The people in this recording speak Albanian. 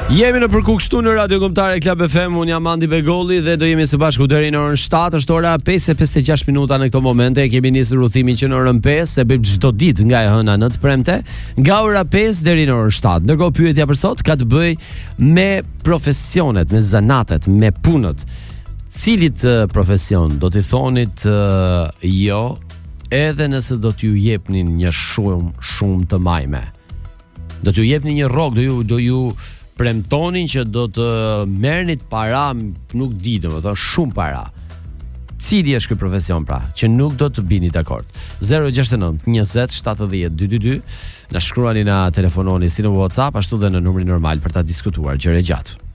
Jemi në përkuk shtu në Radio Kombëtare Club FM. Unë jam Andi Begolli dhe do jemi së bashku deri në orën 7. Është ora 5:56 minuta në këto momente. Kemi nisur udhimin që në orën 5 se bëjmë çdo ditë nga e hëna në të premte, nga ora 5 deri në orën 7. Ndërkohë pyetja për sot ka të bëjë me profesionet, me zanatet, me punët. Cilit profesion do t'i thonit jo, edhe nëse do t'ju jepnin një shumë të majme? Do t'ju jepnin një rrok, do ju premtonin që do të merrnit para, nuk di, domethënë shumë para. Cili është ky profesion pra, që nuk do të bini dakord? 069 20 70 222. Na shkruani, na telefononi si në WhatsApp, ashtu dhe në numrin normal për ta diskutuar gjëre gjatë.